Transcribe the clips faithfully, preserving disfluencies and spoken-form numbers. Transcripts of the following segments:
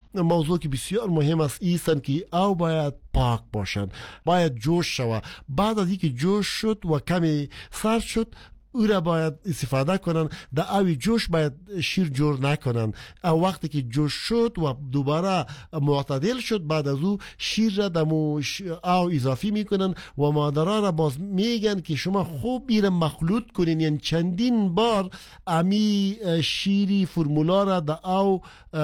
موضوع که بسیار مهم است ایستن که او باید پاک باشن، باید جوش شود. بعد از اینکه جوش شد و کمی سرد شد او را باید استفاده کنن. در اوی جوش باید شیر جور نکنن. او وقتی که جوش شد و دوباره معتدل شد بعد از او شیر را دمو او اضافی میکنن و مادرها را باز میگن که شما خوب بیرم مخلوط کنین، یعنی چندین بار امی شیری فرمولا را در او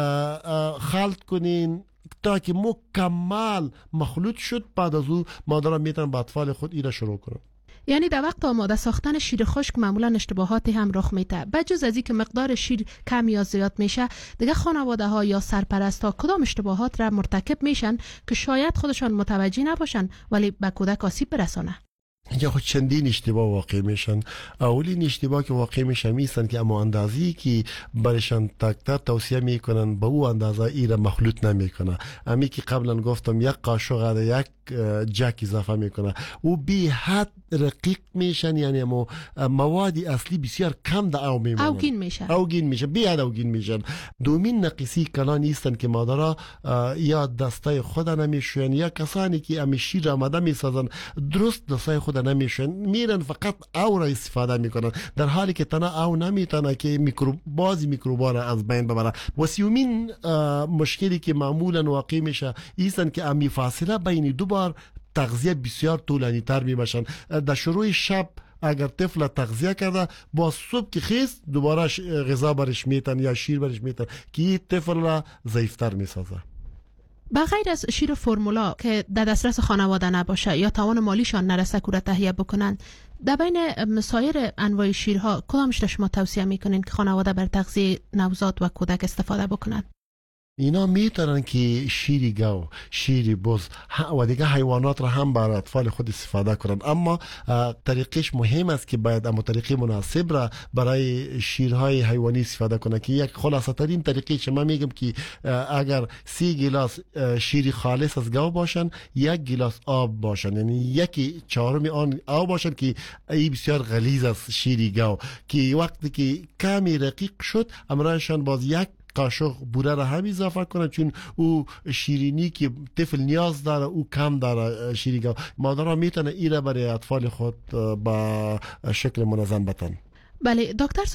خلط کنین تا که مکمل مخلوط شد. بعد از او مادرها میتونن با اطفال خود ایره شروع کنن. یعنی در وقت آماده ساختن شیر خشک معمولا اشتباهاتی هم رخ میده. بجز از اینکه مقدار شیر کم یا زیاد میشه، دیگه خانواده ها یا سرپرست ها کدام اشتباهات را مرتکب میشن که شاید خودشان متوجه نباشن ولی به کودک آسیب برسانه؟ اینجا خود چندین اشتباه واقع میشن. اولین اشتباه که واقع میشن میستن که اما اندازی که برشان تکتر توصیه میکنن به او اندازه ایره مخلوط نمیکنه. امی که قبلا گفتم یک قاشق یک جک اضافه میکنه او بی حد رقیق میشن، یعنی اما مواد اصلی بسیار کم در او میمونن، اوگین میشن اوگین میشن بی حد اوگین میشن. دومین نقصی کلان نیستن که مادرها یا دسته خود نمیشون یا کسانی که امی شیر آماده میسازن درست دسته خود نمیشون، میرن فقط او را استفاده میکنن در حالی که تنها او نمیتونه که میکروب بازی میکروبا را از بین ببره. و سیومین مشکلی که معمولا واقع میشه ایستن که امی فاصله بین دو بار تغذیه بسیار طولانی تر میباشن. در شروع شب اگر طفل تغذیه کرده با صبح که خیست دوباره غذا برش میتن یا شیر برش میتن که این طفل را ضعیفتر میسازه. بغیر از شیر فرمولا که در دسترس خانواده نباشه یا توان مالیشان نرسه که را تهیه بکنن، در بین سایر انواع شیرها کدامش را شما توصیه میکنین که خانواده بر تغذیه نوزاد و کودک استفاده بکنن؟ اینا میتونن که شیری گاو، شیری بز و دیگه حیوانات را هم برای اطفال خود استفاده کنن، اما طریقش مهم است که باید اما طریقه مناسب را برای شیرهای حیوانی استفاده کنن. که یک خلاصه ترین طریقه شما میگم که اگر سی گلاس شیری خالص از گاو باشن یک گلاس آب باشن، یعنی یکی چهارم آن آب باشن که ای بسیار غلیظ است شیری گاو، که وقتی که کمی رقیق شد امرایشان باز یک قاشق بوره را هم اضافه کنه، چون او شیرینی که طفل نیاز داره او کم داره شیری گاو. مادرها میتونه ایره برای اطفال خود با شکل منظم بتن. بله دکتر